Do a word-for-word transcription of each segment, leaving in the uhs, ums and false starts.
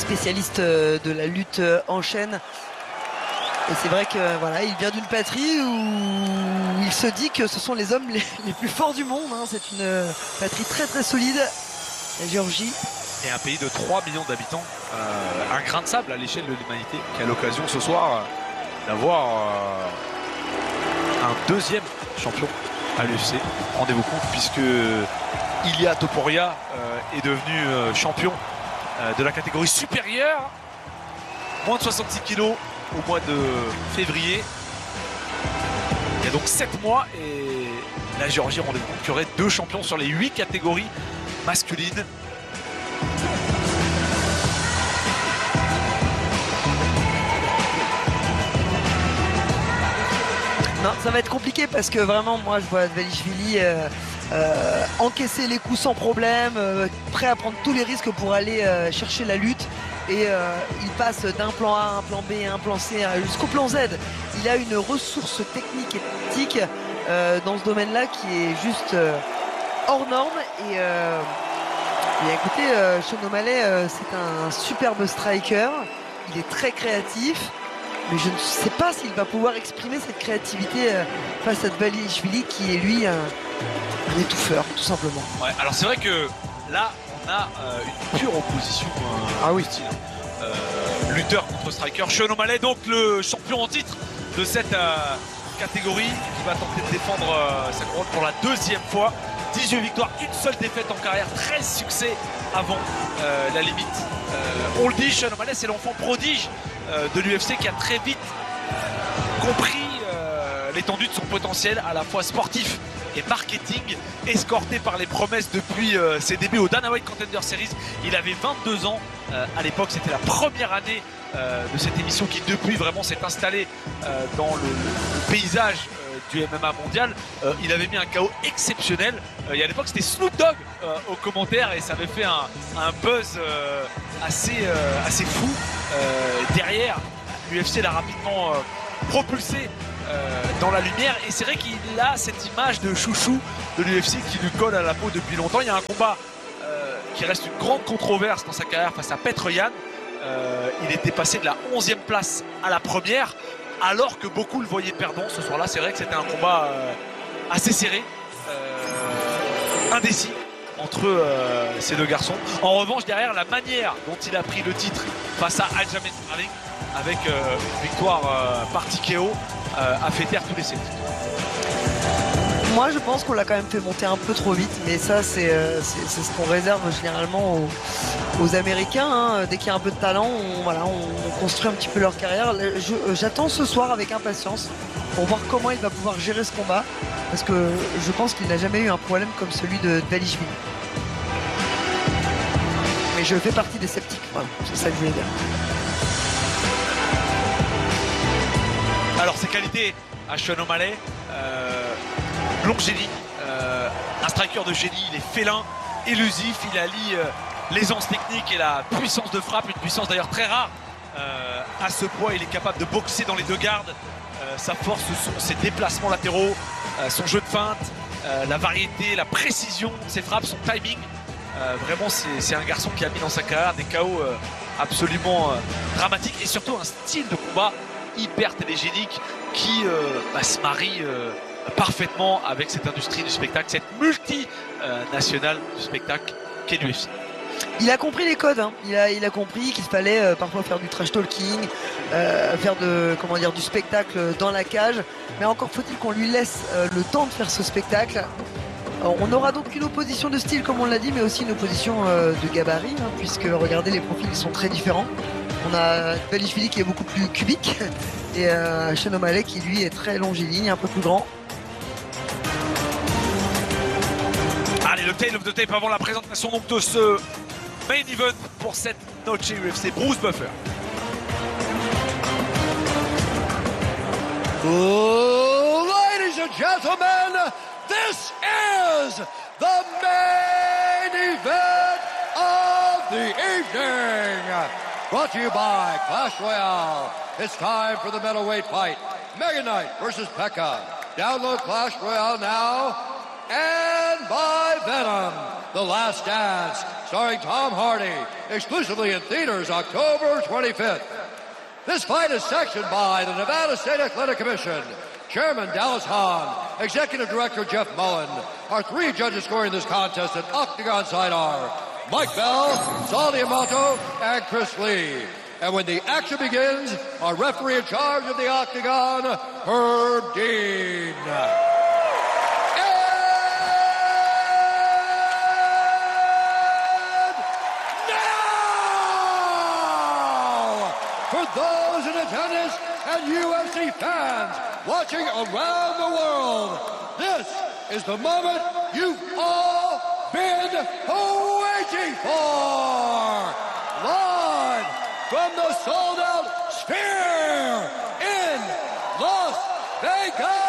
spécialiste de la lutte en chaîne. Et c'est vrai que voilà, il vient d'une patrie où il se dit que ce sont les hommes les, les plus forts du monde. Hein. C'est une patrie très très solide, la Géorgie. Et un pays de trois millions d'habitants, euh, un grain de sable à l'échelle de l'humanité, qui a l'occasion ce soir euh, d'avoir euh, un deuxième champion à l'U F C. Rendez-vous compte, puisque Ilia Topuria euh, est devenu euh, champion euh, de la catégorie supérieure, moins de soixante-six kilos au mois de février. Il y a donc sept mois et la Géorgie, rendez-vous compte qu'il y aurait deux champions sur les huit catégories masculines. Non, ça va être compliqué parce que vraiment, moi, je vois Dvalishvili euh, euh, encaisser les coups sans problème, euh, prêt à prendre tous les risques pour aller euh, chercher la lutte. Et euh, il passe d'un plan A à un plan B, à un plan C jusqu'au plan Z. Il a une ressource technique et tactique euh, dans ce domaine-là qui est juste euh, hors norme. Et, euh, et écoutez, euh, Sean O'Malley, euh, c'est un superbe striker. Il est très créatif. Mais je ne sais pas s'il va pouvoir exprimer cette créativité euh, face à Dvalishvili qui est lui un, un étouffeur, tout simplement. Ouais, alors c'est vrai que là, on a euh, une pure opposition. Euh, ah oui. Style. Euh, lutteur contre striker. Sean O'Malley, donc le champion en titre de cette euh, catégorie, qui va tenter de défendre euh, sa couronne pour la deuxième fois. dix-huit victoires, une seule défaite en carrière, treize succès avant euh, la limite. Euh, on le dit, Sean O'Malley, c'est l'enfant prodige euh, de l'U F C qui a très vite euh, compris euh, l'étendue de son potentiel à la fois sportif et marketing, escorté par les promesses depuis euh, ses débuts au Dana White Contender Series. Il avait vingt-deux ans euh, à l'époque, c'était la première année euh, de cette émission qui depuis vraiment s'est installée euh, dans le, le paysage euh, du M M A mondial. Euh, il avait mis un K O exceptionnel euh, et à l'époque c'était Snoop Dogg euh, aux commentaires et ça avait fait un, un buzz euh, assez, euh, assez fou. Euh, derrière, l'U F C l'a rapidement euh, propulsé Euh, dans la lumière et c'est vrai qu'il a cette image de chouchou de l'U F C qui lui colle à la peau depuis longtemps. Il y a un combat euh, qui reste une grande controverse dans sa carrière face à Petr Yan. Euh, il était passé de la onzième place à la première alors que beaucoup le voyaient perdant ce soir-là. C'est vrai que c'était un combat euh, assez serré, euh, indécis entre euh, ces deux garçons. En revanche, derrière, la manière dont il a pris le titre face à Aljamain Sterling avec euh, une victoire euh, par T K O euh, a fait taire tous les sceptiques. Moi, je pense qu'on l'a quand même fait monter un peu trop vite, mais ça, c'est euh, ce qu'on réserve généralement aux, aux Américains. Hein. Dès qu'il y a un peu de talent, on, voilà, on, on construit un petit peu leur carrière. J'attends ce soir avec impatience pour voir comment il va pouvoir gérer ce combat, parce que je pense qu'il n'a jamais eu un problème comme celui de Dvalishvili. Mais je fais partie des sceptiques, voilà, c'est ça que je voulais dire. Alors ses qualités à Sean O'Malley, euh, long génie, euh, un striker de génie, il est félin, élusif, il allie euh, l'aisance technique et la puissance de frappe, une puissance d'ailleurs très rare. Euh, à ce poids, il est capable de boxer dans les deux gardes. Euh, sa force sont ses déplacements latéraux, euh, son jeu de feinte, euh, la variété, la précision de ses frappes, son timing. Euh, vraiment, c'est un garçon qui a mis dans sa carrière des K O euh, absolument euh, dramatiques et surtout un style de combat hyper télégénique qui euh, bah, se marie euh, parfaitement avec cette industrie du spectacle, cette multinationale euh, du spectacle qu'est l'U F C. Il a compris les codes, hein. il, a, il a compris qu'il fallait euh, parfois faire du trash talking, euh, faire de, comment dire, du spectacle dans la cage, mais encore faut-il qu'on lui laisse euh, le temps de faire ce spectacle. Alors, on aura donc une opposition de style comme on l'a dit, mais aussi une opposition euh, de gabarit, hein, puisque regardez, les profils sont très différents. On a Dvalishvili qui est beaucoup plus cubique et euh, Sean O'Malley qui lui est très longiligne, un peu plus grand. Allez, le tail of the tape avant la présentation donc de ce main event pour cette noche U F C. Bruce Buffer. Oh, ladies and gentlemen, this is the main event of the evening. Brought to you by Clash Royale. It's time for the middleweight fight. Mega Knight versus Pekka. Download Clash Royale now. And by Venom, The Last Dance, starring Tom Hardy, exclusively in theaters October twenty-fifth. This fight is sanctioned by the Nevada State Athletic Commission. Chairman Dallas Hahn, Executive Director Jeff Mullen. Our three judges scoring this contest at Octagon side are Mike Bell, Saul Diamato, and Chris Lee. And when the action begins, our referee in charge of the Octagon, Herb Dean. For those in attendance and U F C fans watching around the world, this is the moment you've all been waiting for. Live from the sold-out Sphere in Las Vegas.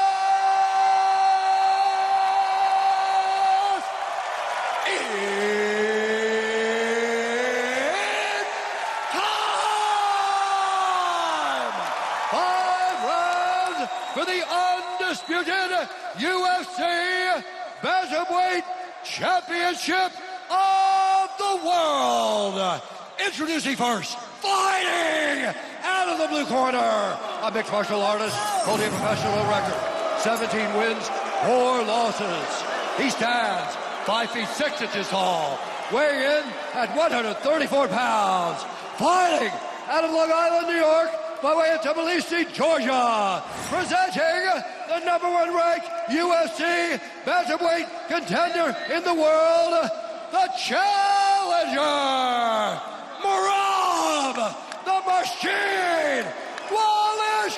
For the undisputed U F C Bantamweight Championship of the World. Introducing first, fighting out of the blue corner, a mixed martial artist holding a professional record, seventeen wins, four losses. He stands five feet six inches tall, weighing in at one hundred thirty-four pounds, fighting out of Long Island, New York, by way of Tbilisi, Georgia, presenting the number one ranked U F C bantamweight contender in the world, the challenger, Merab the Machine Wallace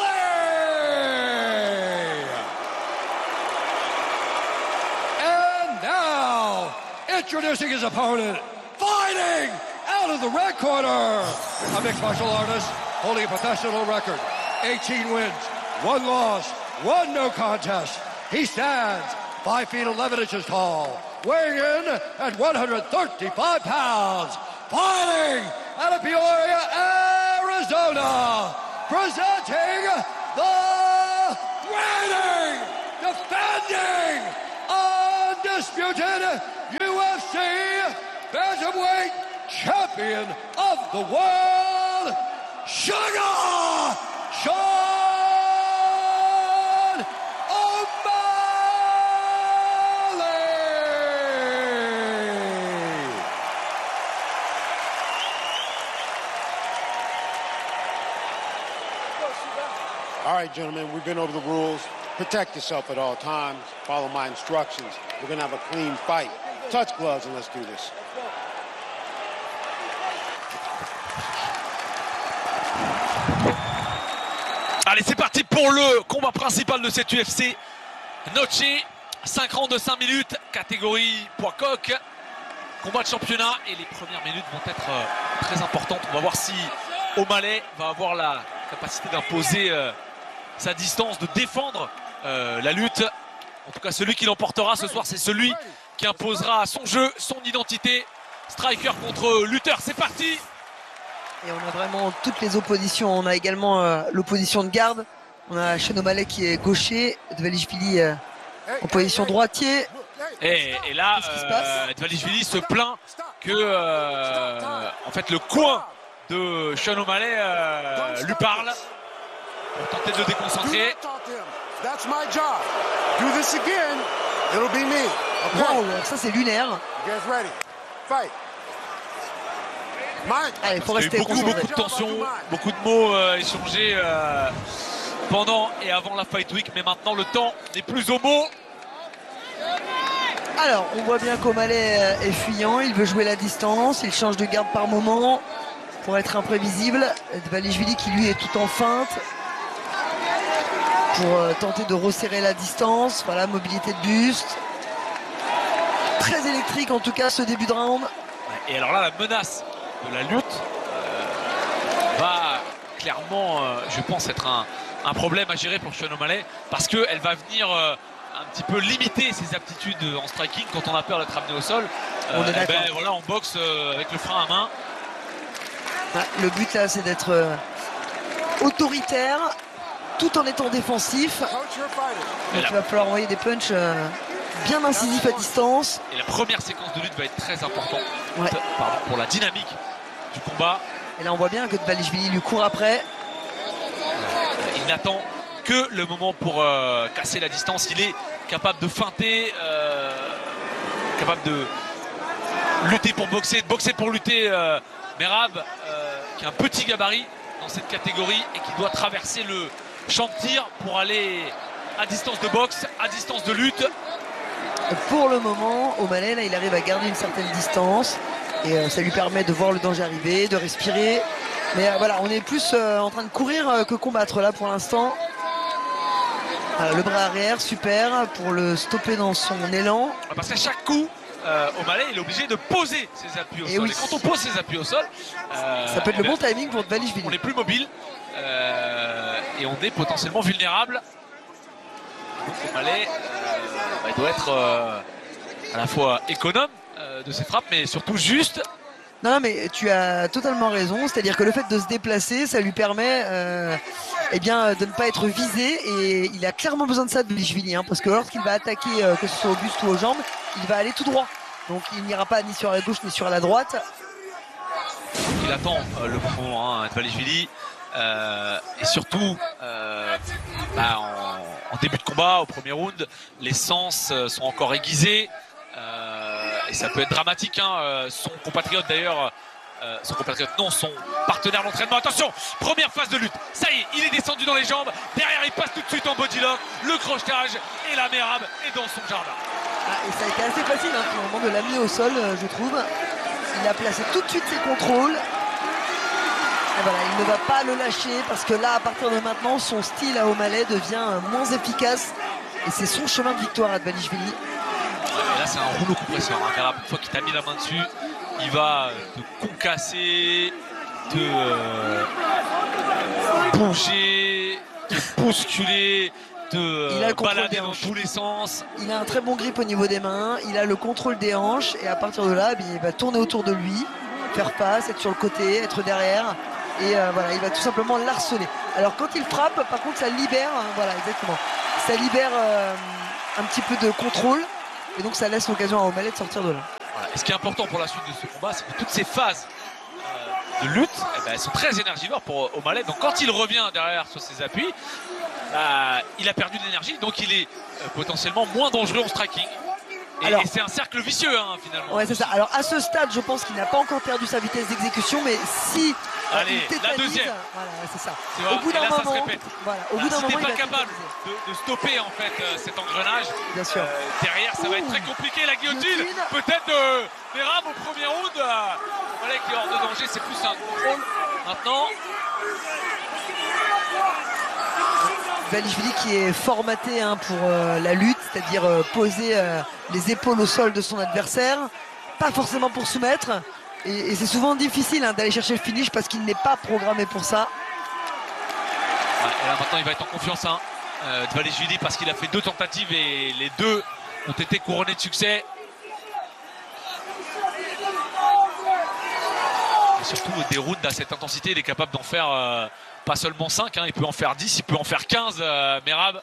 Willie. And now, introducing his opponent, fighting out of the red corner, a mixed martial artist holding a professional record, eighteen wins, one loss, one no contest. He stands five feet eleven inches tall, weighing in at one hundred thirty-five pounds, fighting out of Peoria, Arizona, presenting the reigning, defending, undisputed U F C bantamweight champion of the world, Sugar Sean O'Malley. All right, gentlemen, we've been over the rules. Protect yourself at all times. Follow my instructions. We're going to have a clean fight. Touch gloves and let's do this. Allez, c'est parti pour le combat principal de cette U F C Noche. cinq rounds de cinq minutes, catégorie poids coq. Combat de championnat et les premières minutes vont être euh, très importantes. On va voir si O'Malley va avoir la capacité d'imposer euh, sa distance, de défendre euh, la lutte. En tout cas, celui qui l'emportera ce soir, c'est celui qui imposera son jeu, son identité. Striker contre lutteur, c'est parti! Et on a vraiment toutes les oppositions. On a également euh, l'opposition de garde. On a Sean O'Malley qui est gaucher, Dvalishvili euh, en position droitier. Et, et là, euh, Dvalishvili se plaint que euh, en fait, le coin de Sean O'Malley euh, lui parle pour tenter de le déconcentrer. Wow, ça c'est lunaire. Allez, faut rester beaucoup, beaucoup de tension, beaucoup de mots euh, échangés euh, pendant et avant la Fight Week, mais maintenant le temps n'est plus aux mots. Alors, on voit bien qu'O'Malley est fuyant, il veut jouer la distance, il change de garde par moment pour être imprévisible. Dvalishvili qui lui est tout en feinte pour euh, tenter de resserrer la distance. Voilà, mobilité de buste. Très électrique en tout cas ce début de round. Et alors là, la menace de la lutte euh, va clairement, euh, je pense, être un, un problème à gérer pour Sean O'Malley parce qu'elle va venir euh, un petit peu limiter ses aptitudes en striking quand on a peur d'être amené au sol. Euh, on est d'accord. Ben, voilà, on boxe euh, avec le frein à main. Ouais, le but là, c'est d'être euh, autoritaire tout en étant défensif. Donc il va falloir envoyer des punchs euh, bien incisif à distance. Et la première séquence de lutte va être très importante Ouais. pardon, pour la dynamique du combat. Et là on voit bien que Dvalishvili lui court après. Il n'attend que le moment pour euh, casser la distance. Il est capable de feinter, euh, capable de lutter pour boxer, de boxer pour lutter. euh, Merab, euh, qui a un petit gabarit dans cette catégorie et qui doit traverser le champ de tir pour aller à distance de boxe, à distance de lutte. Pour le moment, O'Malley, là, il arrive à garder une certaine distance et euh, ça lui permet de voir le danger arriver, de respirer. Mais euh, voilà, on est plus euh, en train de courir euh, que combattre là pour l'instant. Voilà, le bras arrière, super, pour le stopper dans son élan. Parce qu'à chaque coup, euh, O'Malley il est obligé de poser ses appuis au Et sol. oui. Et quand on pose ses appuis au sol, euh, Ça peut être eh le ben, bon timing pour on Dvalishvili. est plus mobile euh, et on est potentiellement vulnérable. Donc O'Malley euh, bah, il doit être euh, à la fois économe euh, de ses frappes, mais surtout juste. Non, non, mais tu as totalement raison. C'est-à-dire que le fait de se déplacer, ça lui permet euh, eh bien, de ne pas être visé. Et il a clairement besoin de ça, Dvalishvili, hein, parce que lorsqu'il va attaquer, euh, que ce soit au buste ou aux jambes, il va aller tout droit. Donc il n'ira pas ni sur la gauche ni sur la droite. Il attend euh, le bon moment, hein, Dvalishvili. Euh, et surtout, euh, bah, en, en début de combat, au premier round, les sens euh, sont encore aiguisés. Euh, et ça peut être dramatique, hein. Euh, son compatriote d'ailleurs, euh, son compatriote non, son partenaire d'entraînement. Attention, première phase de lutte. Ça y est, il est descendu dans les jambes. Derrière, il passe tout de suite en body lock, le crochetage et la Merab est dans son jardin. Ah, et ça a été assez facile hein, pour le moment de l'amener au sol, euh, je trouve. Il a placé tout de suite ses contrôles. Et voilà, il ne va pas le lâcher parce que là, à partir de maintenant, son style à O'Malley devient euh, moins efficace. Et c'est son chemin de victoire à Dvalishvili. Et là, c'est un rouleau compresseur. Hein. Merab, une fois qu'il t'a mis la main dessus, il va te concasser, te euh, bouger, te bousculer, te Il a le euh, contrôle balader des dans hanches. tous les sens. Il a un très bon grip au niveau des mains, il a le contrôle des hanches et à partir de là, eh bien, il va tourner autour de lui, faire passe, être sur le côté, être derrière et euh, voilà, il va tout simplement l'harceler. Alors quand il frappe, par contre, ça libère, hein, voilà, exactement, ça libère euh, un petit peu de contrôle et donc ça laisse l'occasion à O'Malley de sortir de là. Voilà. Et ce qui est important pour la suite de ce combat, c'est que toutes ces phases euh, de lutte, eh ben, elles sont très énergivores pour O'Malley. Donc quand il revient derrière sur ses appuis, bah, il a perdu de l'énergie, donc il est euh, potentiellement moins dangereux en striking. Et, Alors- et c'est un cercle vicieux hein, finalement. Ouais, c'est ça. Alors à ce stade, je pense qu'il n'a pas encore perdu sa vitesse d'exécution, mais si euh, Allez, il la tétanise, deuxième. voilà, c'est ça. Tu vois, Au bout et d'un là, ça se moment, répète. voilà, au Là, bout d'un si t'es moment, pas il va capable tétaniser. de, de stopper en fait euh, cet engrenage, Bien sûr. euh, derrière ça va être très compliqué. La guillotine, Guillotine. peut-être de Merab au premier round. Euh, voilà, qui est hors de danger, c'est plus un contrôle maintenant. Dvalishvili qui est formaté hein, pour euh, la lutte, c'est-à-dire euh, poser euh, les épaules au sol de son adversaire, pas forcément pour soumettre. Et, et c'est souvent difficile hein, d'aller chercher le finish parce qu'il n'est pas programmé pour ça. Ouais, et là maintenant il va être en confiance hein, euh, Dvalishvili parce qu'il a fait deux tentatives et les deux ont été couronnées de succès. Et surtout des rounds à cette intensité, il est capable d'en faire euh, pas seulement cinq, hein, il peut en faire dix, il peut en faire quinze, euh, Merab.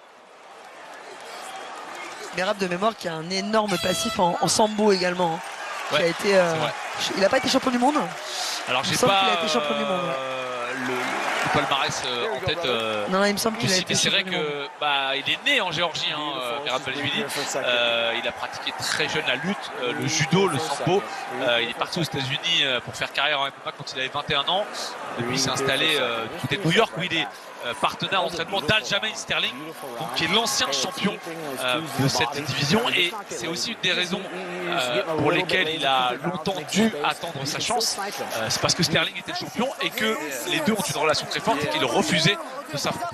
Merab de mémoire qui a un énorme passif en, en sambo également. hein, qui Ouais, a été, euh, c'est vrai. il n'a pas été champion du monde. Alors Il j'ai me semble pas qu'il a été champion du monde, ouais. euh, le, le palmarès euh, en tête. euh, Non, là, il me semble qu'il a Aussi, été mais c'est vrai champion du monde. que bah, il est né en Géorgie, hein, euh, Merab Dvalishvili. Euh, il a pratiqué très jeune la lutte, euh, le judo, le sambo. Euh, il est parti aux États-Unis euh, pour faire carrière en M M A quand il avait vingt et un ans. Depuis, il s'est installé euh, du côté de New York où il est euh, partenaire d'entraînement d'Aljamain Sterling, donc qui est l'ancien champion euh, de cette division. Et c'est aussi une des raisons euh, pour lesquelles il a longtemps dû attendre sa chance. Euh, c'est parce que Sterling était le champion et que les deux ont une relation très forte et qu'il refusait de s'affronter.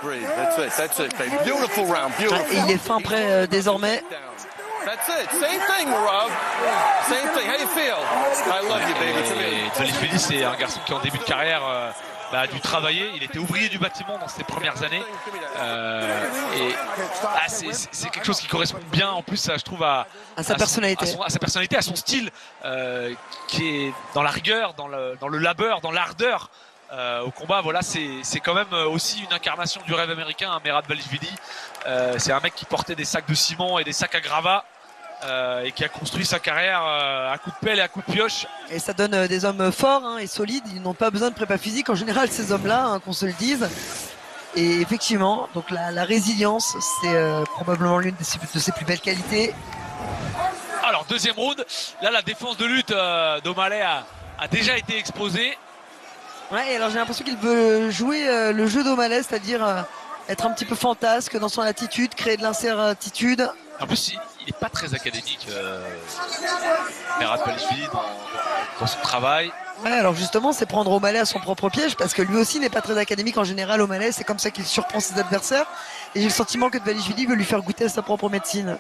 Et il est fin prêt euh, désormais. That's it. Same thing, Merab. Same thing. How you feel? I love you, baby. It's amazing. Et Dvalishvili, c'est un garçon qui en début de carrière euh, bah, a dû travailler. Il était ouvrier du bâtiment dans ses premières années. Euh, et ah, c'est, c'est quelque chose qui correspond bien en plus, je trouve, à, À sa son- personnalité. à, son- à sa personnalité, à son style, euh, qui est dans la rigueur, dans le, dans le labeur, dans l'ardeur. euh, au combat. Voilà, c'est quand même aussi une incarnation du rêve américain, hein, Meradvalishvili. Euh, c'est un mec qui portait des sacs de ciment et des sacs à gravats euh, et qui a construit sa carrière euh, à coups de pelle et à coups de pioche. Et ça donne euh, des hommes forts hein, et solides. Ils n'ont pas besoin de prépa physique en général, ces hommes-là, hein, qu'on se le dise. Et effectivement, donc la, la résilience, c'est euh, probablement l'une de, de ses plus belles qualités. Alors, deuxième round. Là, la défense de lutte euh, d'O'Malley a, a déjà été exposée. Ouais, et alors j'ai l'impression qu'il veut jouer euh, le jeu d'O'Malley, c'est-à-dire euh, être un petit peu fantasque dans son attitude, créer de l'incertitude. En plus, il n'est pas très académique, euh, Meradvalishvili, dans, dans son travail. Ouais, alors justement, c'est prendre O'Malley à son propre piège, parce que lui aussi n'est pas très académique en général. O'Malley, c'est comme ça qu'il surprend ses adversaires. Et j'ai le sentiment que Dvalishvili veut lui faire goûter à sa propre médecine.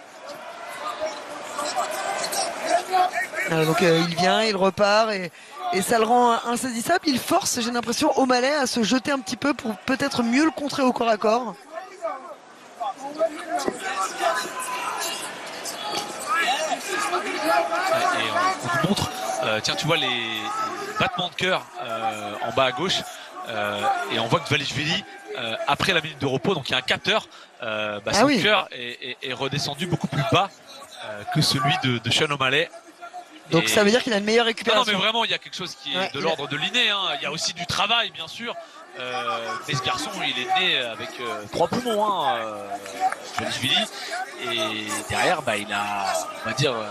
Alors, donc euh, il vient, il repart, et, et ça le rend insaisissable. Il force, j'ai l'impression, O'Malley à se jeter un petit peu pour peut-être mieux le contrer au corps à corps. Et on, on nous montre, euh, tiens, tu vois les battements de cœur euh, en bas à gauche, euh, et on voit que Dvalishvili, euh, après la minute de repos, donc il y a un capteur, euh, bah, Ah son oui. cœur est, est, est redescendu beaucoup plus bas euh, que celui de, de Sean O'Malley. Donc Et... ça veut dire qu'il a une meilleure Non, non, récupération. mais vraiment, il y a quelque chose qui est Ouais, de il l'ordre de l'inné. Hein. Il y a aussi du travail, bien sûr. Euh, mais ce garçon, il est né avec euh, trois poumons, hein, euh, Dvalishvili. Et derrière, bah, il a, on va dire, euh,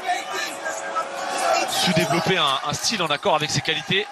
su développer un, un style en accord avec ses qualités.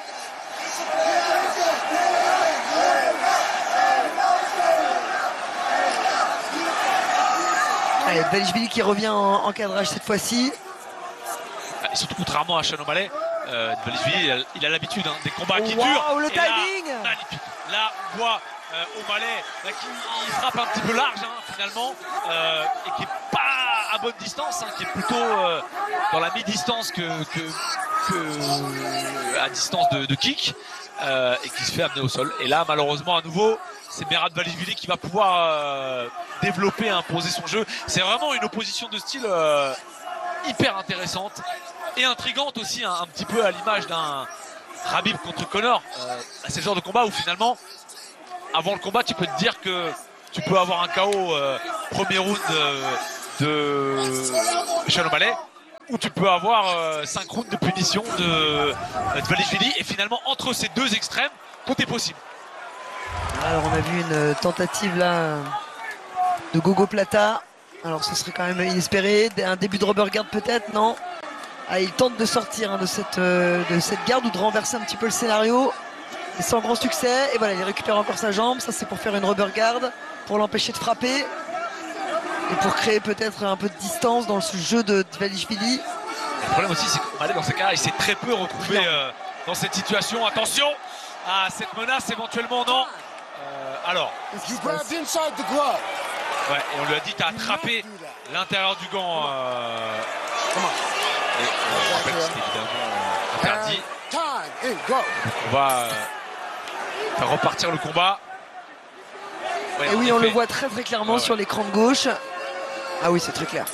Allez, Dvalishvili qui revient en, en cadrage cette fois-ci. Et surtout, contrairement à Sean O'Malley, euh, Dvalishvili, il a l'habitude hein, des combats qui Wow, durent. le Et là, timing magnifique. Là, on voit euh, O'Malley là, qui il frappe un petit peu large hein, finalement, euh, et qui est pas à bonne distance, hein, qui est plutôt euh, dans la mi-distance que, que, que à distance de, de kick, euh, et qui se fait amener au sol. Et là, malheureusement, à nouveau, c'est Meradvalishvili qui va pouvoir euh, développer, imposer son jeu. C'est vraiment une opposition de style euh, hyper intéressante et intrigante aussi, hein, un petit peu à l'image d'un Khabib contre Conor. Euh, c'est le genre de combat où finalement, avant le combat, tu peux te dire que tu peux avoir un K O euh, premier round euh, de Sean O'Malley, ou tu peux avoir euh, cinq rounds de punition de euh, Dvalishvili. Et finalement, entre ces deux extrêmes, tout est possible. Alors on a vu une tentative là de Gogo Plata. Alors ce serait quand même inespéré. Un début de rubber guard peut-être, non? Ah, il tente de sortir hein, de, cette, euh, de cette garde ou de renverser un petit peu le scénario. Et sans grand succès. Et voilà, il récupère encore sa jambe. Ça c'est pour faire une rubber guard, pour l'empêcher de frapper. Et pour créer peut-être un peu de distance dans ce jeu de Dvalishvili. Le problème aussi, c'est qu'O'Malley dans ces cas-là, il s'est très peu retrouvé euh, dans cette situation. Attention à cette menace, éventuellement non. Euh, alors, Qu'est-ce qui se passe? inside the glove. ouais, et on lui a dit, t'as attrapé l'intérieur du gant. Euh, et on rappelle que c'est évidemment euh, interdit. Time and go. On va euh, faire repartir le combat. Ouais, Et en oui, on effet. le voit très très clairement Ouais, ouais. sur l'écran de gauche. Ah oui, c'est très clair.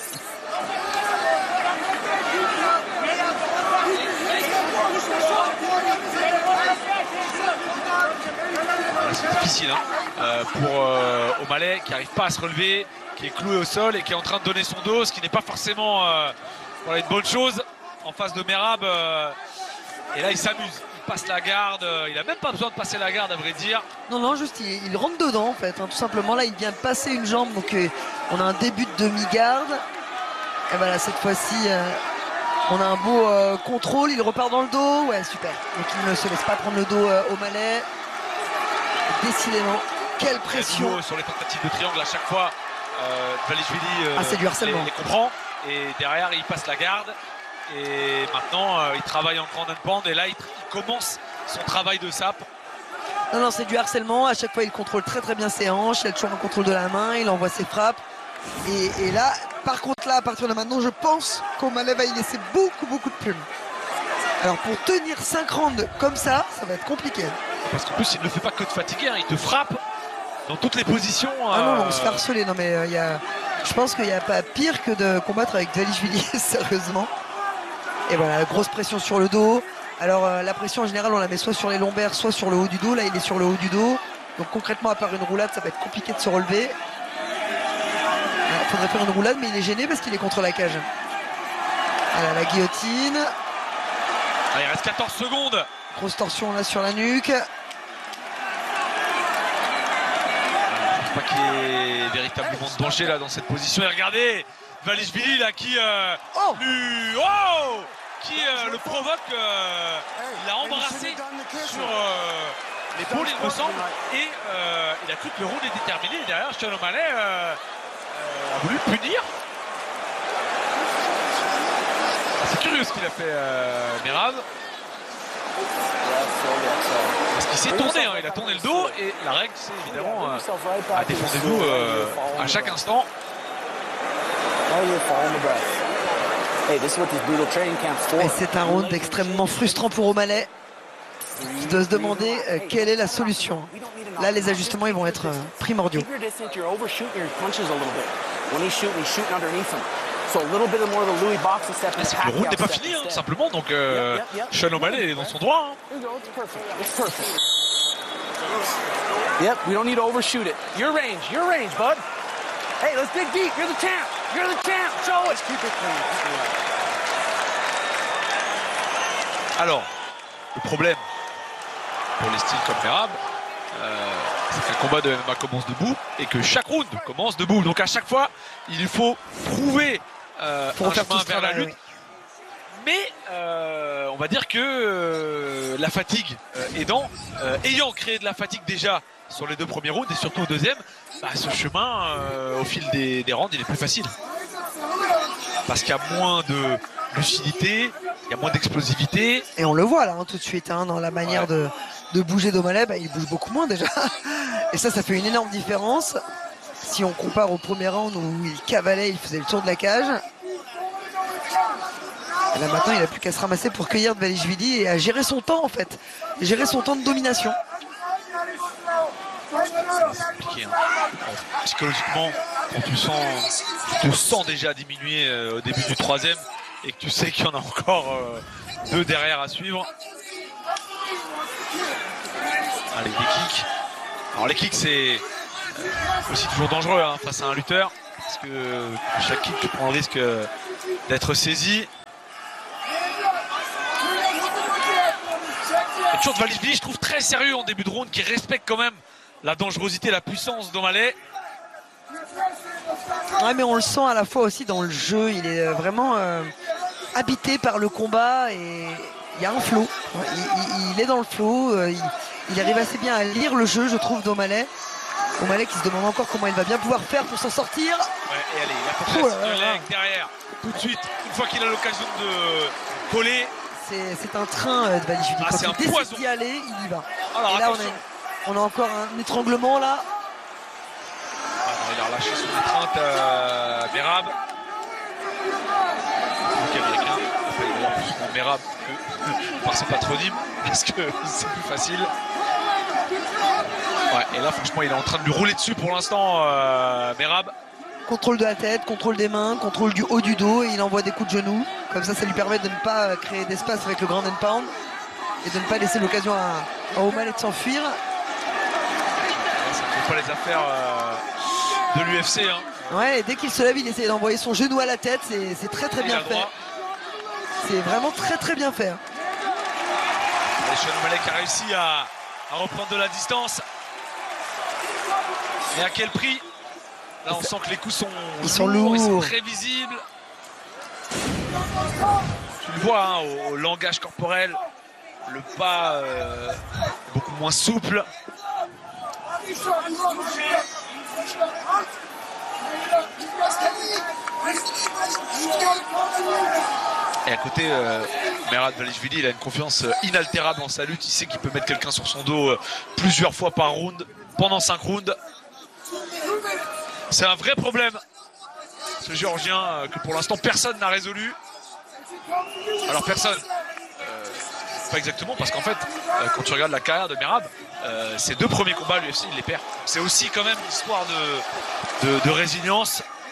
C'est difficile hein, euh, pour euh, O'Malley qui n'arrive pas à se relever, qui est cloué au sol et qui est en train de donner son dos, ce qui n'est pas forcément euh, voilà, une bonne chose en face de Merab. Euh, et là, il s'amuse, il passe la garde, euh, il n'a même pas besoin de passer la garde à vrai dire. Non, non, juste il, il rentre dedans en fait, hein, tout simplement. Là, il vient de passer une jambe, donc euh, on a un début de demi-garde. Et voilà, cette fois-ci, euh, on a un beau euh, contrôle. Il repart dans le dos, ouais, super. Donc il ne se laisse pas prendre le dos euh, O'Malley. Décidément, quelle pression. Nouveau, sur les tentatives de triangle à chaque fois, euh, Dvalishvili euh, Ah, c'est du harcèlement. les, les comprend et derrière il passe la garde et maintenant euh, il travaille en grand and pound et là il, il commence son travail de sape. Non, non, c'est du harcèlement. À chaque fois, il contrôle très très bien ses hanches. Il a toujours un contrôle de la main. Il envoie ses frappes. Et, et là, par contre, là, à partir de maintenant, je pense qu'O'Malley va y laisser beaucoup beaucoup de plumes. Alors, pour tenir cinq rounds comme ça, ça va être compliqué. Parce qu'en plus il ne fait pas que de fatiguer, hein, il te frappe dans toutes les positions. Ah non, euh, on se fait harceler. Non, mais euh, il y a... je pense qu'il n'y a pas pire que de combattre avec Dvalishvili, sérieusement. Et voilà, grosse pression sur le dos. Alors euh, la pression en général on la met soit sur les lombaires, soit sur le haut du dos. Là il est sur le haut du dos. Donc concrètement à part une roulade ça va être compliqué de se relever. Il faudrait faire une roulade mais il est gêné parce qu'il est contre la cage. Voilà la guillotine. Ah, il reste quatorze secondes. Grosse torsion là sur la nuque. Pas qu'il y ait véritablement de danger là dans cette position. Et regardez Dvalishvili là qui euh, Oh lui, oh qui euh, le provoque. Euh, il l'a embrassé sur euh, l'épaule il me semble. Et euh, il a cru que le round était terminé. Et derrière Sean O'Malley euh, euh, a voulu le punir. C'est curieux ce qu'il a fait euh, Merab. Parce qu'il s'est tourné, hein, il a tourné le dos et la règle c'est évidemment euh, à défendez-vous euh, à chaque instant. Et c'est un round extrêmement frustrant pour O'Malley qui doit se demander euh, quelle est la solution. Là les ajustements ils vont être euh, primordiaux. C'est que le round n'est pas fini, hein, simplement, donc euh, Sean O'Malley est dans son droit. Hein. Yep, we don't need to overshoot it. Your range, your range, bud. Hey, let's dig deep. You're the champ. You're the champ. Show us. Keep it clean. Alors, le problème pour les styles comme Merab, euh, c'est que le combat de M M A commence debout et que chaque round commence debout. Donc à chaque fois, il faut prouver euh, un chemin vers la lutte. Oui. Mais euh, on va dire que euh, la fatigue euh, aidant, euh, ayant créé de la fatigue déjà sur les deux premiers rounds et surtout au deuxième, bah, ce chemin euh, au fil des, des rounds il est plus facile. Parce qu'il y a moins de lucidité, il y a moins d'explosivité. Et on le voit là hein, tout de suite hein, dans la manière ouais. de, de bouger d'O'Malley, bah, il bouge beaucoup moins déjà. Et ça, ça fait une énorme différence. Si on compare au premier round où il cavalait, il faisait le tour de la cage. Et là maintenant il n'a plus qu'à se ramasser pour cueillir Dvalishvili et à gérer son temps en fait. Et gérer son temps de domination. C'est compliqué. Hein. Psychologiquement, quand tu sens, tu te sens déjà diminuer euh, au début du troisième et que tu sais qu'il y en a encore euh, deux derrière à suivre. Allez, les kicks. Alors les kicks c'est aussi toujours dangereux hein, face à un lutteur parce que chaque kick tu prends le risque d'être saisi. Et toujours Dvalishvili, je trouve très sérieux en début de round, qui respecte quand même la dangerosité, la puissance d'O'Malley. Ouais, mais on le sent à la fois aussi dans le jeu. Il est vraiment euh, habité par le combat et il y a un flow. Il, il, il est dans le flow. Euh, il, il arrive assez bien à lire le jeu, je trouve, d'O'Malley. O'Malley qui se demande encore comment il va bien pouvoir faire pour s'en sortir. Ouais, et allez, il a oh là là là. derrière, tout de suite, une fois qu'il a l'occasion de coller. C'est un train euh, de Dvalishvili. Ah, Quand il décide d'y aller, il y va. Alors, et là, on a, on a encore un étranglement là. Ah non, il a relâché son étreinte à Merab. Le américain appelle d'ailleurs plus souvent Merab que par son patronyme parce que c'est plus facile. Ouais, et là, franchement, il est en train de lui rouler dessus pour l'instant, euh, Merab. Contrôle de la tête, contrôle des mains, contrôle du haut du dos et il envoie des coups de genoux. Comme ça, ça lui permet de ne pas créer d'espace avec le ground and pound et de ne pas laisser l'occasion à, à O'Malley de s'enfuir. Ça ne fait pas les affaires euh, de l'U F C. Hein. Ouais, et dès qu'il se lève, il essaie d'envoyer son genou à la tête. C'est très très bien fait. C'est vraiment très très bien fait. Et Sean O'Malley qui a réussi à, à reprendre de la distance. Et à quel prix? Là, on sent que les coups sont ils lourds, sont lourds, ils sont très visibles. Tu le vois hein, au, au langage corporel, le pas euh, beaucoup moins souple. Et à côté, euh, Merab Dvalishvili, il a une confiance inaltérable en sa lutte. Il sait qu'il peut mettre quelqu'un sur son dos euh, plusieurs fois par round, pendant cinq rounds. C'est un vrai problème, ce Géorgien, euh, que pour l'instant personne n'a résolu. Alors personne, euh, pas exactement, parce qu'en fait, euh, quand tu regardes la carrière de Merab, euh, ses deux premiers combats à l'U F C, il les perd. C'est aussi quand même une histoire de, de, de résilience.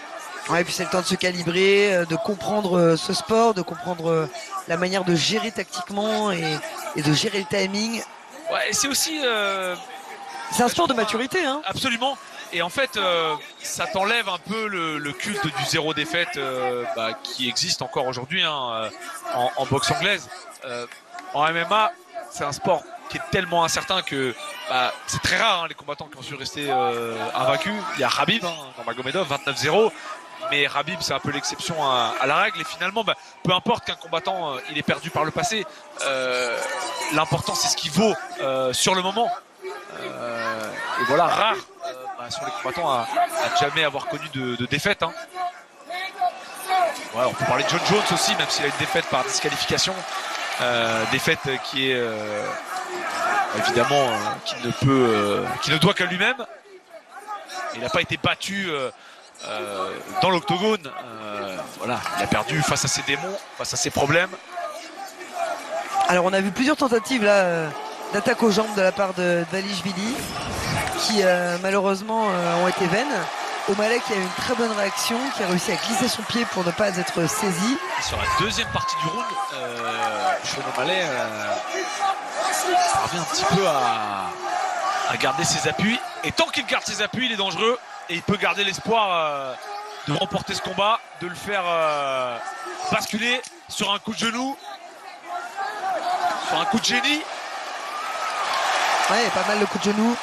Ouais, et puis c'est le temps de se calibrer, de comprendre ce sport, de comprendre la manière de gérer tactiquement et, et de gérer le timing. Ouais, et c'est aussi... Euh, c'est un sport de maturité. Hein. Absolument. Et en fait, euh, ça t'enlève un peu le, le culte du zéro défaite euh, bah, qui existe encore aujourd'hui hein, en, en boxe anglaise. Euh, en M M A, c'est un sport qui est tellement incertain que bah, c'est très rare hein, les combattants qui ont su rester euh, invaincus. Il y a Khabib, hein, Nurmagomedov, vingt-neuf zéro. Mais Khabib, c'est un peu l'exception à, à la règle. Et finalement, bah, peu importe qu'un combattant euh, il ait perdu par le passé, euh, l'important c'est ce qu'il vaut euh, sur le moment. Euh, et voilà, rare euh, bah, sur les combattants à, à jamais avoir connu de, de défaite. Hein. Ouais, on peut parler de John Jones aussi, même s'il a une défaite par disqualification. Euh, défaite qui est euh, évidemment euh, qui ne peut, euh, qui ne doit qu'à lui-même. Il n'a pas été battu. Euh, Euh, dans l'octogone, euh, voilà, il a perdu face à ses démons, face à ses problèmes. Alors on a vu plusieurs tentatives là euh, d'attaque aux jambes de la part de Dvalishvili qui euh, malheureusement euh, ont été vaines. O'Malley qui a eu une très bonne réaction, qui a réussi à glisser son pied pour ne pas être saisi. Et sur la deuxième partie du round, euh, Sean O'Malley euh, parvient un petit peu à, à garder ses appuis. Et tant qu'il garde ses appuis, il est dangereux. Et il peut garder l'espoir euh, de remporter ce combat, de le faire euh, basculer sur un coup de genou, sur un coup de génie. Ouais, pas mal de coups de genou.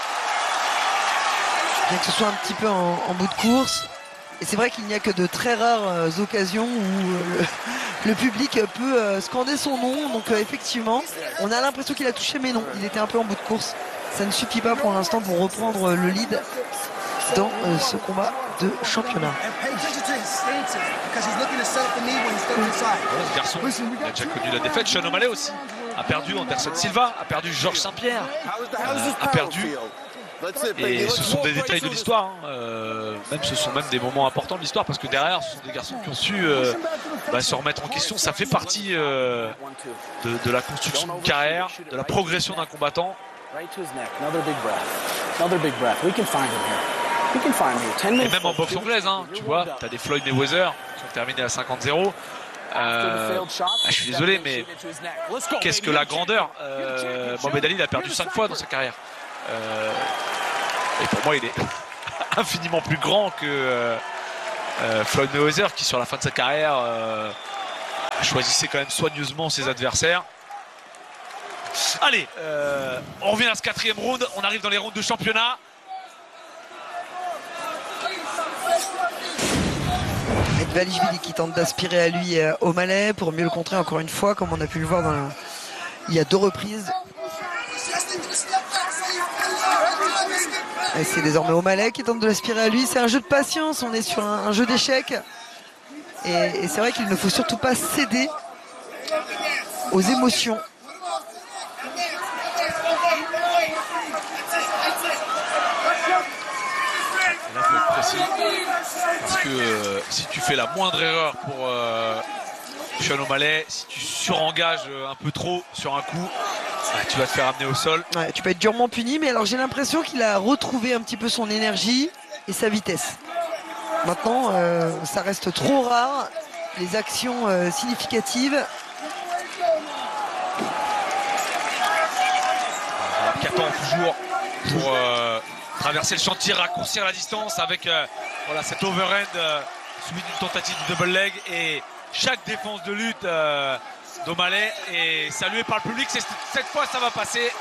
Bien que ce soit un petit peu en, en bout de course. Et c'est vrai qu'il n'y a que de très rares euh, occasions où euh, le, le public peut euh, scander son nom. Donc euh, effectivement, on a l'impression qu'il a touché, mais non, il était un peu en bout de course. Ça ne suffit pas pour l'instant pour reprendre le lead dans euh, ce combat de championnat. Ce garçon il a déjà connu la défaite. Sean O'Malley aussi a perdu Anderson Silva, a perdu Georges Saint-Pierre, euh, a perdu. Et ce sont des détails de l'histoire. Hein. Euh, même ce sont même des moments importants de l'histoire parce que derrière, ce sont des garçons qui ont su euh, bah, se remettre en question. Ça fait partie euh, de, de la construction d'une carrière, de la progression d'un combattant. Et même en boxe anglaise, hein, tu vois, tu as des Floyd Mayweather qui ont terminé à cinquante zéro. Euh, bah, je suis désolé, mais qu'est-ce que la grandeur euh, Mohamed Ali, il a perdu cinq fois dans sa carrière. Euh, et pour moi, il est infiniment plus grand que euh, euh, Floyd Mayweather, qui sur la fin de sa carrière euh, choisissait quand même soigneusement ses adversaires. Allez, euh, on revient à ce quatrième round. On arrive dans les rounds de championnat. Dvalishvili qui tente d'aspirer à lui euh, O'Malley pour mieux le contrer encore une fois, comme on a pu le voir dans la... il y a deux reprises. Et c'est désormais O'Malley qui tente de l'aspirer à lui. C'est un jeu de patience, on est sur un, un jeu d'échecs. Et, et c'est vrai qu'il ne faut surtout pas céder aux émotions. Là, faut être précis. Parce que euh, si tu fais la moindre erreur pour euh, Sean O'Malley, si tu surengages un peu trop sur un coup, bah, tu vas te faire amener au sol. Ouais, tu peux être durement puni, mais alors j'ai l'impression qu'il a retrouvé un petit peu son énergie et sa vitesse. Maintenant, euh, ça reste trop rare, les actions euh, significatives. Qui attend toujours pour euh, traverser le chantier, raccourcir la distance avec euh, voilà, cet overhand euh, suivi d'une tentative de double leg. Et chaque défense de lutte euh, d'O'Malley est saluée par le public. Cette fois, ça va passer.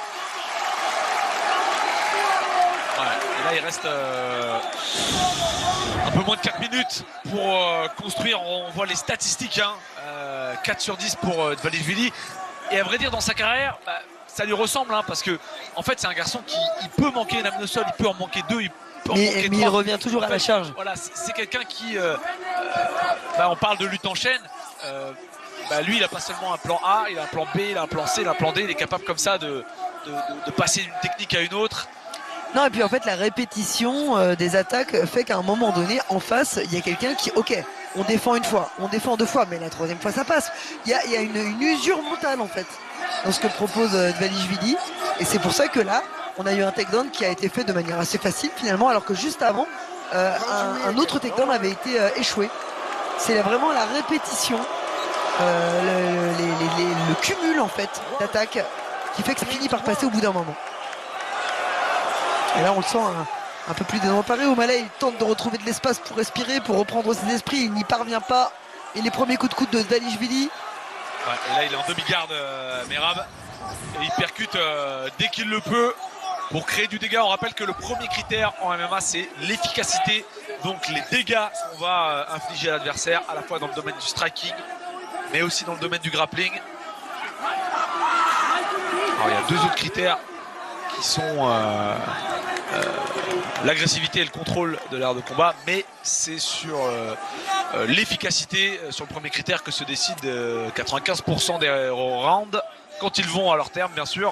Ouais, et là, il reste euh, un peu moins de quatre minutes pour euh, construire. On voit les statistiques. Hein, euh, quatre sur dix pour euh, Dvalishvili. Et à vrai dire, dans sa carrière, bah, ça lui ressemble. Hein, parce que, en fait, c'est un garçon qui il peut manquer une amener au sol, il peut en manquer deux. Il peut en mais manquer mais trois. il revient toujours En à la fait, charge. Voilà, c'est quelqu'un qui. Euh, euh, bah, on parle de lutte en chaîne. Euh, bah, lui, il n'a pas seulement un plan A, il a un plan B, il a un plan C, il a un plan D. Il est capable comme ça de, de, de, de passer d'une technique à une autre. Non, et puis en fait, la répétition euh, des attaques fait qu'à un moment donné, en face, il y a quelqu'un qui, ok, on défend une fois, on défend deux fois, mais la troisième fois, ça passe. Il y a, il y a une, une usure mentale, en fait, dans ce que propose euh, Dvalishvili. Et c'est pour ça que là, on a eu un takedown qui a été fait de manière assez facile, finalement, alors que juste avant, euh, un, un autre takedown avait été euh, échoué. C'est vraiment la répétition, euh, le, les, les, les, le cumul en fait d'attaques qui fait que ça finit par passer au bout d'un moment. Et là on le sent un, un peu plus désemparé. O'Malley, il tente de retrouver de l'espace pour respirer, pour reprendre ses esprits, il n'y parvient pas. Et les premiers coups de coude de Dvalishvili. Ouais, et là il est en demi-garde, euh, Merab, et il percute euh, dès qu'il le peut pour créer du dégât. On rappelle que le premier critère en M M A c'est l'efficacité, donc les dégâts qu'on va euh, infliger à l'adversaire, à la fois dans le domaine du striking mais aussi dans le domaine du grappling. Alors il y a deux autres critères qui sont euh, euh, l'agressivité et le contrôle de l'art de combat, mais c'est sur euh, euh, l'efficacité, euh, sur le premier critère, que se décide euh, quatre-vingt-quinze pour cent des rounds quand ils vont à leur terme, bien sûr.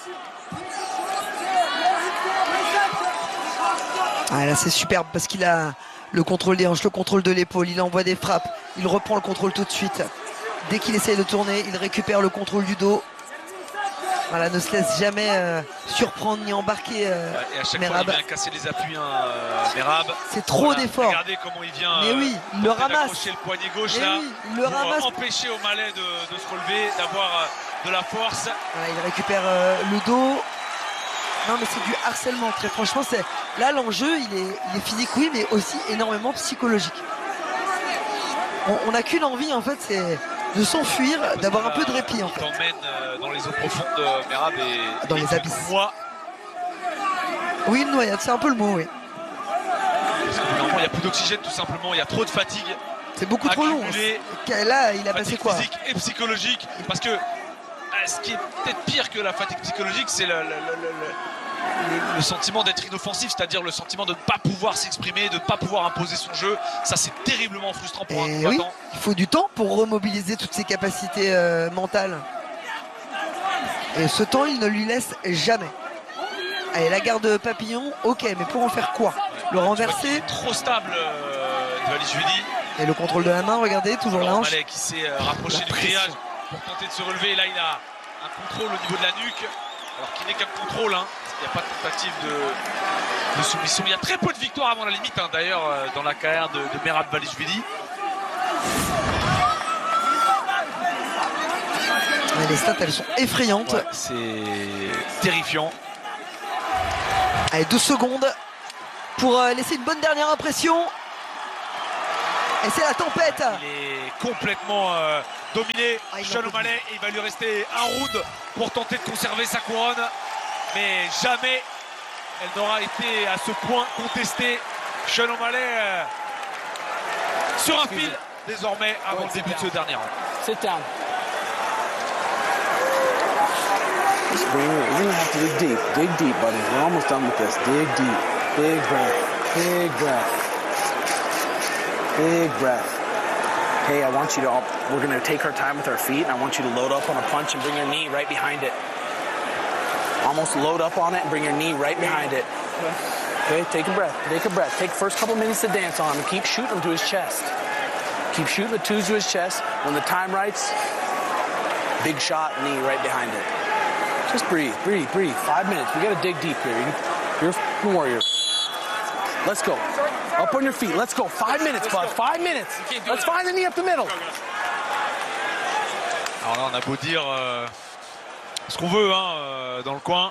Ah, là c'est superbe parce qu'il a le contrôle des hanches, le contrôle de l'épaule, il envoie des frappes, il reprend le contrôle tout de suite. Dès qu'il essaye de tourner, il récupère le contrôle du dos. Voilà, ne se laisse jamais euh, surprendre ni embarquer. Euh, ouais, et à chaque Merab. fois, il vient casser les appuis, hein, euh, Merab. C'est trop voilà, d'efforts. Regardez comment il vient. Mais oui, il le ramasse. Le poignet gauche Mais là, oui, il le pour ramasse. empêcher O'Malley de, de se relever, d'avoir euh, de la force. Voilà, il récupère euh, le dos. Non, mais c'est du harcèlement. Très franchement, c'est là l'enjeu. Il est, il est physique, oui, mais aussi énormément psychologique. On n'a qu'une envie en fait, c'est de s'enfuir, d'avoir un peu de répit en il fait. t'emmène euh, dans les eaux profondes de Merab et dans et les abysses. Moi, oui, une noyade, c'est un peu le mot, oui. parce que normalement, il n'y a plus d'oxygène tout simplement, il y a trop de fatigue. C'est beaucoup trop long. Là, il a passé quoi? Physique et psychologique, parce que euh, ce qui est peut-être pire que la fatigue psychologique, c'est le, le, le, le, le, le sentiment d'être inoffensif, c'est-à-dire le sentiment de ne pas pouvoir s'exprimer, de ne pas pouvoir imposer son jeu. Ça, c'est terriblement frustrant pour Et un oui, combattant. il faut du temps pour remobiliser toutes ses capacités euh, mentales. Et ce temps, il ne lui laisse jamais. Allez, la garde papillon, ok, mais pour en faire quoi? Le renverser? Trop stable, euh, Dvalishvili. Et le contrôle de la main, regardez, toujours la hanche. O'Malley qui s'est euh, rapproché La du pression. grillage pour tenter de se relever. Et là, il a un contrôle au niveau de la nuque, alors qu'il n'est qu'un contrôle, hein. Il n'y a pas de tentative de, de soumission. Il y a très peu de victoires avant la limite, hein, d'ailleurs, euh, dans la carrière de, de Merab Dvalishvili. Mais les stats, elles sont effrayantes. Ouais, c'est terrifiant. Allez, deux secondes pour euh, laisser une bonne dernière impression. Et c'est la tempête. Il est complètement euh, dominé, Ah, il Sean en peut O'Malley. Il va lui rester un round pour tenter de conserver sa couronne. Mais jamais elle n'aura été à ce point contestée. Sean O'Malley euh, sur un fil désormais avant Ouais, le début de ce dernier round. Sit down. Just bring it. You're gonna have to dig deep. Dig deep, buddy. We're almost done with this. Dig deep. Big breath. Big breath. Big breath. Hey, I want you to, all, we're gonna take our time with our feet, and I want you to load up on a punch and bring your knee right behind it. Almost load up on it and bring your knee right behind it. Okay, take a breath. Take a breath. Take the first couple minutes to dance on him and keep shooting him to his chest. Keep shooting the twos to his chest. When the time writes, big shot, knee right behind it. Just breathe, breathe, breathe. Five minutes. We gotta dig deep here. You're a f***ing warrior. Let's go. Up on your feet. Let's go. Five minutes, bud. Five minutes. Let's find the knee up the middle. Alors là, on a beau dire euh, ce qu'on veut, hein, euh, dans le coin.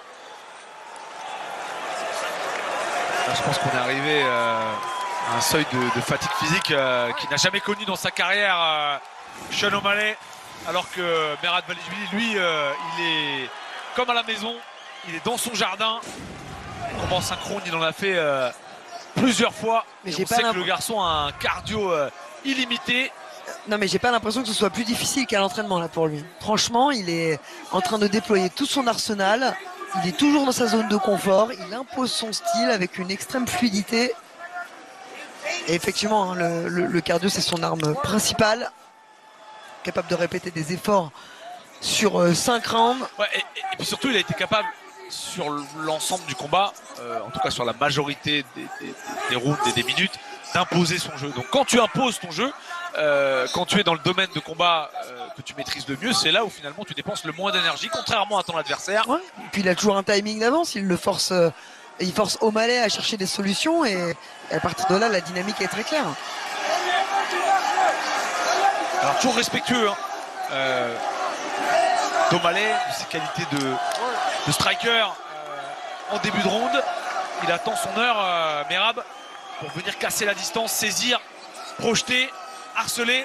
Là, je pense qu'on est arrivé euh, à un seuil de, de fatigue physique euh, qu'il n'a jamais connu dans sa carrière, euh, Sean O'Malley. Alors que Merab Dvalishvili, lui, euh, il est comme à la maison, il est dans son jardin. Combat en synchrone, il en a fait euh, plusieurs fois. Mais Et j'ai on pas sait que l'imp- le garçon a un cardio euh, illimité. Non, mais j'ai pas l'impression que ce soit plus difficile qu'à l'entraînement là pour lui. Franchement, il est en train de déployer tout son arsenal. Il est toujours dans sa zone de confort. Il impose son style avec une extrême fluidité. Et effectivement, hein, le, le- le cardio, c'est son arme principale. Capable de répéter des efforts sur euh, cinq rounds. Ouais, et, et- et puis surtout, il a été capable sur l'ensemble du combat, euh, en tout cas sur la majorité des, des, des rounds et des minutes, d'imposer son jeu. Donc quand tu imposes ton jeu, euh, quand tu es dans le domaine de combat euh, que tu maîtrises le mieux, c'est là où finalement tu dépenses le moins d'énergie, contrairement à ton adversaire. Ouais. Et puis il a toujours un timing d'avance. Il le force euh, il force O'Malley à chercher des solutions et à partir de là, la dynamique est très claire. Alors toujours respectueux hein. euh, d'O'Malley, de ses qualités de, de striker euh, en début de ronde. Il attend son heure, euh, Merab, pour venir casser la distance, saisir, projeter, harceler.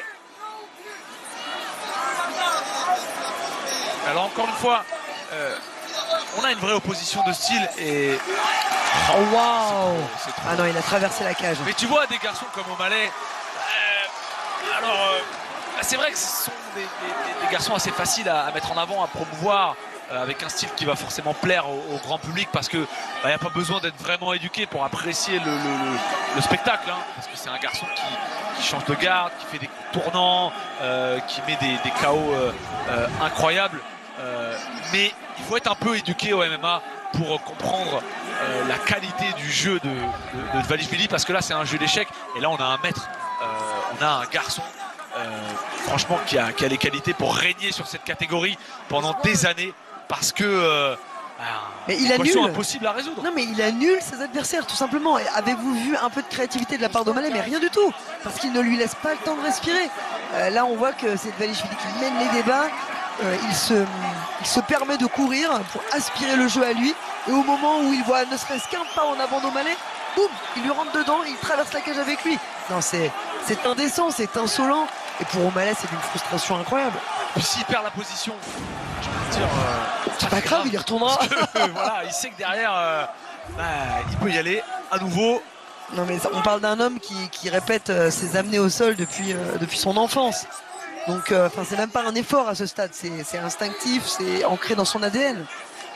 Alors encore une fois, euh, on a une vraie opposition de style et... Oh waouh! Ah non, il a traversé la cage. Mais tu vois des garçons comme O'Malley, euh, alors euh, c'est vrai que ce sont des, des, des garçons assez faciles à, à mettre en avant, à promouvoir, euh, avec un style qui va forcément plaire au, au grand public parce que bah, y a pas besoin d'être vraiment éduqué pour apprécier le, le, le, le spectacle, hein, parce que c'est un garçon qui, qui change de garde, qui fait des tournants, euh, qui met des, des K O euh, euh, incroyables. Euh, mais il faut être un peu éduqué au M M A pour comprendre euh, la qualité du jeu de, de, de Dvalishvili, parce que là c'est un jeu d'échecs et là on a un maître, euh, on a un garçon euh, franchement qui a, qui a les qualités pour régner sur cette catégorie pendant des années, parce que euh, mais il annule. Impossible à résoudre. Non mais il annule ses adversaires tout simplement. Avez-vous vu un peu de créativité de la part d'O'Malley? Mais rien du tout, parce qu'il ne lui laisse pas le temps de respirer. Euh, là on voit que c'est Dvalishvili qui mène les débats. Euh, il, se, il se permet de courir pour aspirer le jeu à lui, et au moment où il voit ne serait-ce qu'un pas en avant d'O'Malley, boum, il lui rentre dedans, il traverse la cage avec lui. Non, c'est indécent, c'est insolent, et pour O'Malley c'est d'une frustration incroyable. Puis s'il perd la position, je peux dire, euh, c'est pas grave, grave, il y retournera. Que, voilà, il sait que derrière euh, bah, il peut y aller à nouveau. Non mais ça, on parle d'un homme qui, qui répète euh, ses amenés au sol depuis, euh, depuis son enfance. Donc, euh, c'est même pas un effort à ce stade, c'est instinctif, c'est ancré dans son A D N.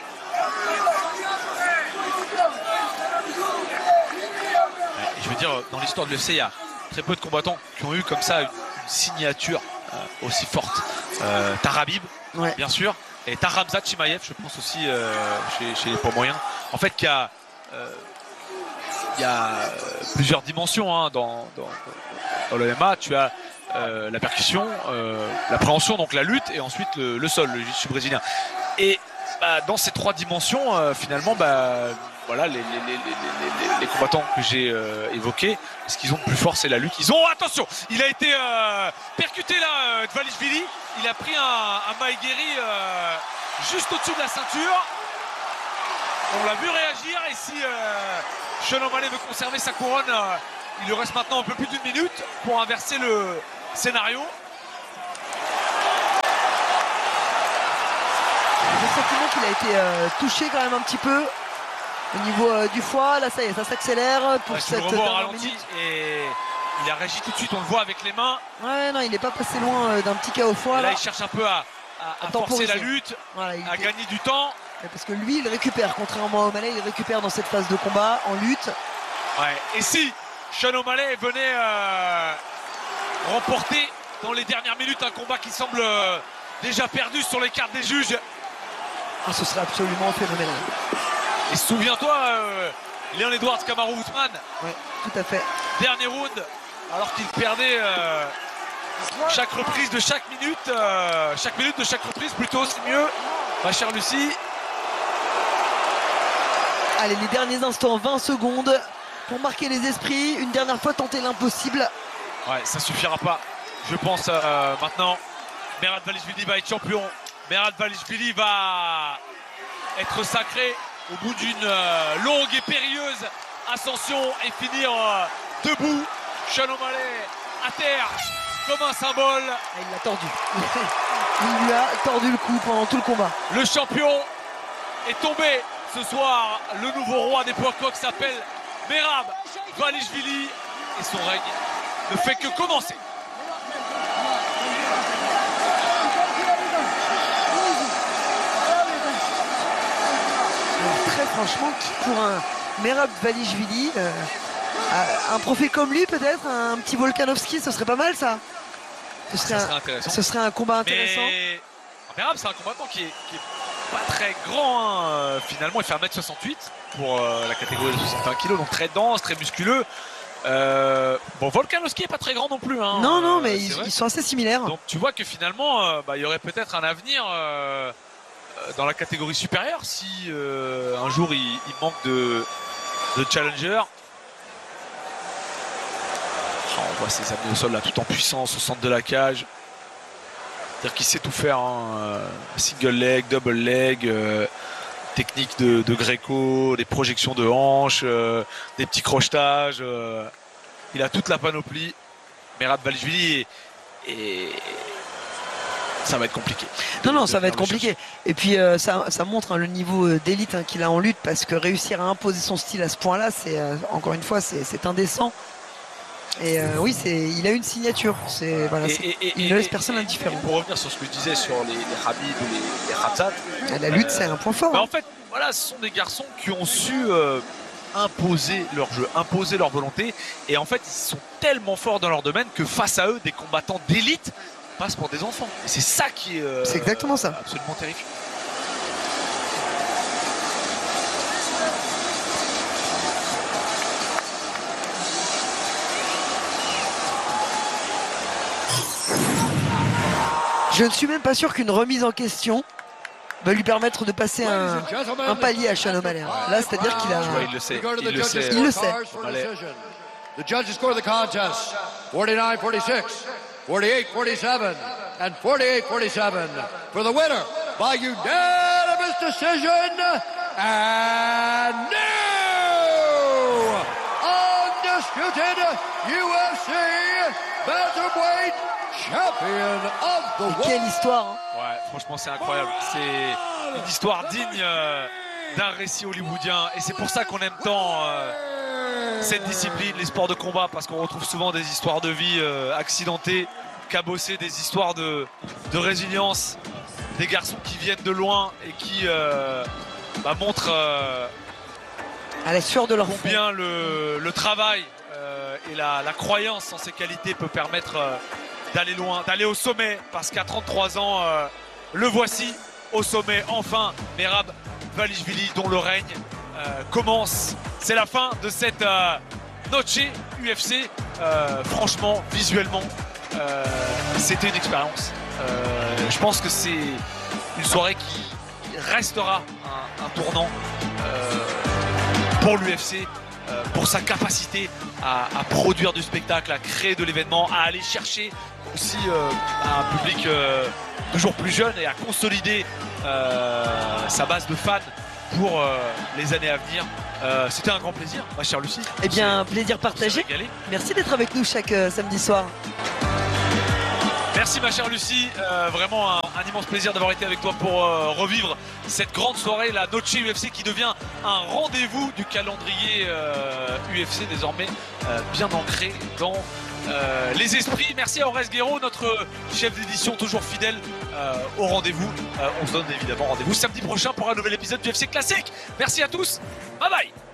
Je veux dire, dans l'histoire de l'U F C, il y a très peu de combattants qui ont eu comme ça une, une signature euh, aussi forte. Euh, t'as Khabib, ouais. bien sûr, et t'as Khamzat Chimaev, je pense aussi euh, chez, chez les poids moyens. En fait, il y a, euh, il y a plusieurs dimensions hein, dans, dans, dans le M M A. Tu as Euh, la percussion, euh, l'appréhension, donc la lutte, et ensuite le, le sol, le jiu-jitsu brésilien. Et bah, dans ces trois dimensions, euh, finalement, bah, voilà, les, les, les, les, les combattants que j'ai euh, évoqués, ce qu'ils ont de plus fort, c'est la lutte. Ils ont, attention, il a été euh, percuté là, euh, Dvalishvili. Il a pris un, un Maegeri euh, juste au-dessus de la ceinture. On l'a vu réagir, et si euh, Sean O'Malley veut conserver sa couronne, euh, il lui reste maintenant un peu plus d'une minute pour inverser le scénario. J'ai le sentiment qu'il a été euh, touché quand même un petit peu au niveau euh, du foie. Là ça y est, ça s'accélère pour ouais, cette dernière minute. Et il a réagi tout de suite, on le voit avec les mains. Ouais non, il n'est pas passé loin euh, d'un petit cas au foie. Là, là il cherche un peu à, à, à forcer la lutte, voilà, à était... gagner du temps. Parce que lui il récupère, contrairement à O'Malley, il récupère dans cette phase de combat en lutte. Ouais. Et si Sean O'Malley venait euh, remporter dans les dernières minutes un combat qui semble euh, déjà perdu sur les cartes des juges. Ah, ce serait absolument phénoménal. Et souviens-toi, euh, Leon Edwards Kamaru Usman. Ouais, tout à fait. Dernier round, alors qu'il perdait euh, chaque reprise de chaque minute, euh, chaque minute de chaque reprise plutôt, c'est mieux, ma chère Lucie. Allez, les derniers instants, vingt secondes. Pour marquer les esprits, une dernière fois tenter l'impossible. Ouais, ça suffira pas. Je pense euh, maintenant, Merab Dvalishvili va être champion. Merab Dvalishvili va être sacré au bout d'une euh, longue et périlleuse ascension et finir euh, debout. Sean O'Malley à terre comme un symbole. Ah, il l'a tordu. Il lui a tordu le cou pendant tout le combat. Le champion est tombé ce soir. Le nouveau roi des poids coqs s'appelle Merab Dvalishvili et son règne ne fait que commencer. Très franchement, pour un Merab Dvalishvili, euh, un profil comme lui peut-être, un petit Volkanovski, ce serait pas mal ça. Ce serait, ça serait un, intéressant. Ce serait un combat intéressant. Mais Merab, c'est un combattant qui est, qui est pas très grand hein. Finalement il fait un mètre soixante-huit pour euh, la catégorie de soixante-un kilos, donc très dense, très musculeux. euh, bon, Volkanovski est pas très grand non plus hein. Non non, mais ils, ils sont assez similaires. Donc tu vois que finalement euh, bah, il y aurait peut-être un avenir euh, dans la catégorie supérieure si euh, un jour il, il manque de, de challenger. Oh, on voit ses amener au sol là tout en puissance au centre de la cage. C'est-à-dire qu'il sait tout faire, hein. Single leg, double leg, euh, technique de, de Greco, des projections de hanches, euh, des petits crochetages. Euh, il a toute la panoplie. Merab Dvalishvili et, et ça va être compliqué. Non, non, ça va être compliqué. Et puis euh, ça, ça montre hein, le niveau euh, d'élite hein, qu'il a en lutte, parce que réussir à imposer son style à ce point-là, c'est euh, encore une fois, c'est indécent. Et euh, oui, c'est, il a une signature. C'est voilà, et, et, et, il ne laisse personne indifférent. Pour revenir sur ce que je disais sur les, les Khabib ou les, les Khamzat, la lutte, euh, c'est un point fort. Bah hein. en fait, voilà, ce sont des garçons qui ont su euh, imposer leur jeu, imposer leur volonté. Et en fait, ils sont tellement forts dans leur domaine que face à eux, des combattants d'élite passent pour des enfants. Et c'est ça qui est, euh, c'est exactement ça. Absolument terrifiant. Je ne suis même pas sûr qu'une remise en question va lui permettre de passer un, un palier à Sean O'Malley. Là, c'est-à-dire qu'il a... Ouais, il le sait. Il le sait. Il le sait. The judges score the contest forty-nine forty-six, forty-eight forty-seven, and forty-eight forty-seven for the winner by unanimous decision and new undisputed U F C bantamweight champion of the world. Quelle histoire hein. Ouais, franchement c'est incroyable. C'est une histoire digne euh, d'un récit hollywoodien et c'est pour ça qu'on aime tant euh, cette discipline, les sports de combat, parce qu'on retrouve souvent des histoires de vie euh, accidentées, cabossées, des histoires de, de résilience, des garçons qui viennent de loin et qui euh, bah, montrent euh, à la sueur de leur combien le, le travail euh, et la, la croyance en ses qualités peut permettre euh, d'aller loin, d'aller au sommet, parce qu'à trente-trois ans, euh, le voici au sommet, enfin, Merab Dvalishvili, dont le règne euh, commence. C'est la fin de cette euh, Noche U F C. Euh, franchement, visuellement, euh, c'était une expérience. Euh, je pense que c'est une soirée qui restera un, un tournant euh, pour l'U F C. Euh, pour sa capacité à, à produire du spectacle, à créer de l'événement, à aller chercher aussi euh, un public euh, toujours plus jeune et à consolider euh, sa base de fans pour euh, les années à venir. Euh, C'était un grand plaisir, ma chère Lucie. Eh bien, plaisir partagé. Merci d'être avec nous chaque euh, samedi soir. Merci ma chère Lucie, euh, vraiment un, un immense plaisir d'avoir été avec toi pour euh, revivre cette grande soirée, la Noche U F C qui devient un rendez-vous du calendrier euh, U F C désormais euh, bien ancré dans euh, les esprits. Merci à Horace Guerreau, notre chef d'édition toujours fidèle euh, au rendez-vous. Euh, on se donne évidemment rendez-vous samedi prochain pour un nouvel épisode du U F C Classique. Merci à tous, bye bye.